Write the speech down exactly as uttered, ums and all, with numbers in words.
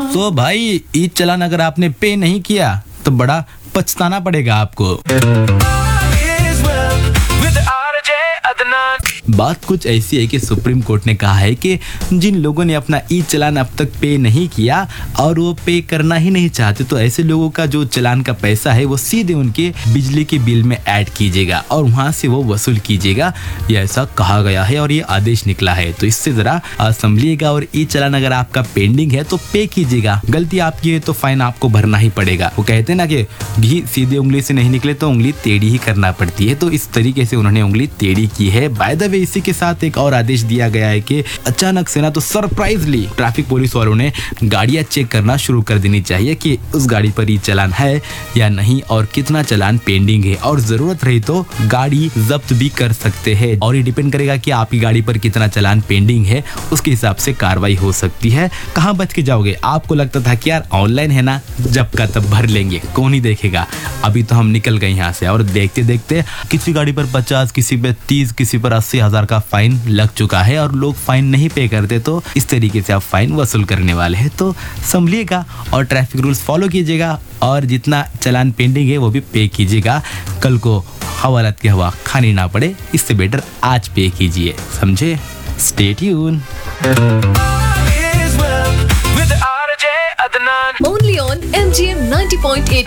तो भाई ई चालान अगर आपने पे नहीं किया तो बड़ा पछताना पड़ेगा आपको। बात कुछ ऐसी है कि सुप्रीम कोर्ट ने कहा है कि जिन लोगों ने अपना ई चालान अब तक पे नहीं किया और वो पे करना ही नहीं चाहते, तो ऐसे लोगों का जो चालान का पैसा है वो सीधे उनके बिजली के बिल में ऐड कीजिएगा और वहां से वो वसूल कीजिएगा, ये ऐसा कहा गया है और ये आदेश निकला है। तो इससे जरा संभलिएगा और ई चालान अगर आपका पेंडिंग है तो पे कीजिएगा। गलती आपकी है तो फाइन आपको भरना ही पड़ेगा। वो कहते हैं ना कि घी सीधे उंगली से नहीं निकले तो उंगली टेढ़ी ही करना पड़ती है, तो इस तरीके से उन्होंने उंगली टेढ़ी की है। बाय द वे इसी के साथ एक और आदेश दिया गया है कि अचानक से ना तो सरप्राइजली ट्रैफिक पुलिस वालों ने गाड़ियां चेक करना शुरू कर देनी चाहिए कि उस गाड़ी पर ई चालान है या नहीं और कितना चालान पेंडिंग है, और जरूरत रही तो गाड़ी जब्त भी कर सकते हैं। और ये डिपेंड करेगा कि आपकी गाड़ी पर कितना चालान पेंडिंग है, उसके हिसाब से कार्रवाई हो सकती है। कहाँ बच के जाओगे? आपको लगता था कि यार ऑनलाइन है ना, जब का तब भर लेंगे, कौन ही देखेगा। अभी तो हम निकल गए यहाँ से और देखते देखते किसी गाड़ी पर पचास, किसी पे तीस, किसी पर अस्सी हजार का फाइन लग चुका है और लोग फाइन नहीं पे करते, तो इस तरीके से आप फाइन वसूल करने वाले हैं। तो संभलिएगा और ट्रैफिक रूल्स फॉलो कीजिएगा और जितना चालान पेंडिंग है वो भी पे कीजिएगा। कल को हवालात की हवा खानी ना पड़े, इससे बेटर आज पे कीजिए, समझे? Stay tune. Only on M G M ninety point eight